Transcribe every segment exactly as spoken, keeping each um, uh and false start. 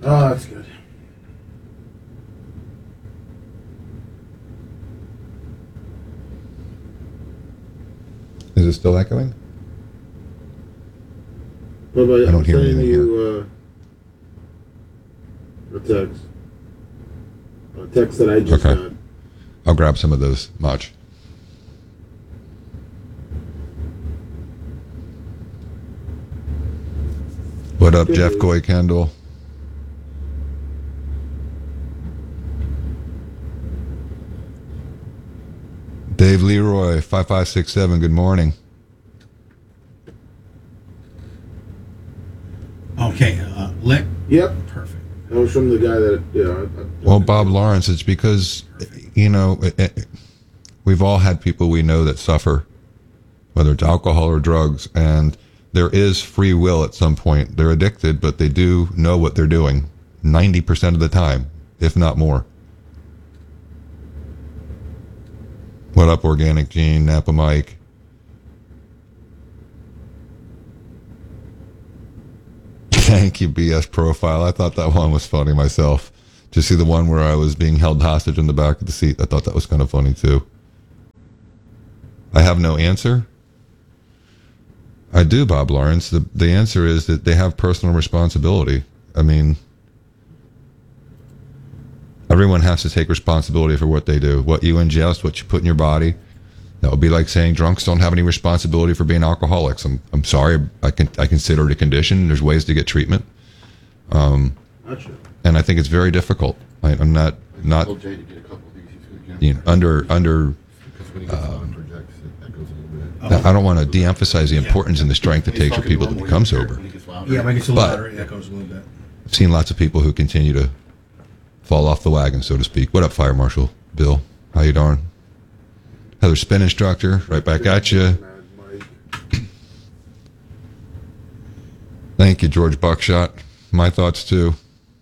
Oh, that's good. Is it still echoing? What about, I don't I'm hear sending anything you uh, a text. A text that I just Okay. got. I'll grab some of those. Much. What up, Good Jeff news. Goy Kendall? Dave Leroy, five five six seven, good morning. Okay, uh, lick. Yep. Perfect. That was from the guy that, yeah. I, I, Well, Bob Lawrence, it's because, you know, it, it, we've all had people we know that suffer, whether it's alcohol or drugs, and there is free will at some point. They're addicted, but they do know what they're doing ninety percent of the time, if not more. What up, Organic Gene, Napa Mike? Thank you, B S Profile. I thought that one was funny myself. Did you see the one where I was being held hostage in the back of the seat? I thought that was kind of funny, too. I have no answer. I do, Bob Lawrence. The, the answer is that they have personal responsibility. I mean, everyone has to take responsibility for what they do. What you ingest, what you put in your body. That would be like saying drunks don't have any responsibility for being alcoholics. I'm I'm sorry. I can I consider it a condition. There's ways to get treatment. Um, Gotcha. and I think it's very difficult. I, I'm not not Told Jay to get a couple of these. He's gonna get you know, under under. because when he gets on projects, it echoes a little bit. I don't want to de-emphasize the importance and the strength it takes for people to become sober. Yeah, when it gets a little But- louder, it echoes a little bit. I've seen lots of people who continue to fall off the wagon, so to speak. What up, Fire Marshal Bill? How you doing? Heather Spin Instructor, right back at you. Mad Mike. Thank you, George Buckshot. My thoughts, too.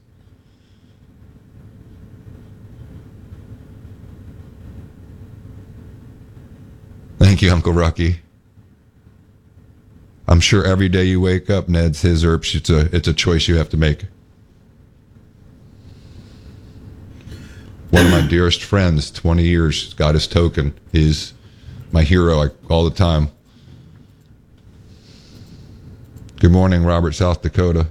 Thank you, Uncle Rocky. I'm sure every day you wake up, Ned's his herbs. It's a it's a choice you have to make. One of my dearest friends, twenty years, got his token. He's my hero like, all the time. Good morning, Robert, South Dakota.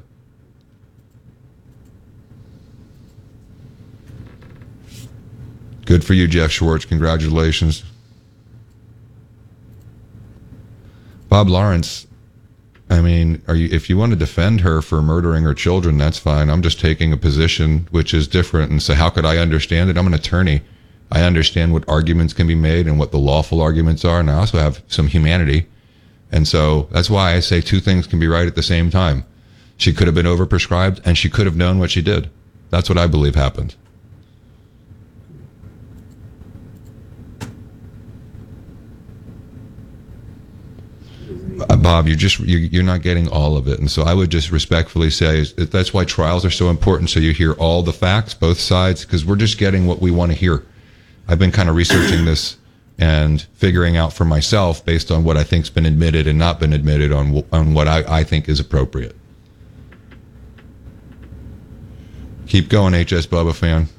Good for you, Jeff Schwartz. Congratulations. Bob Lawrence, I mean, are you, if you want to defend her for murdering her children, that's fine. I'm just taking a position which is different and say, how could I understand it? I'm an attorney. I understand what arguments can be made and what the lawful arguments are, and I also have some humanity. And so that's why I say two things can be right at the same time. She could have been overprescribed, and she could have known what she did. That's what I believe happened. Uh, Bob, you're just you, you're not getting all of it, and so I would just respectfully say is that that's why trials are so important. So you hear all the facts, both sides, because we're just getting what we want to hear. I've been kind of researching this and figuring out for myself based on what I think's been admitted and not been admitted on on what I, I think is appropriate. Keep going, H S Bubba fan.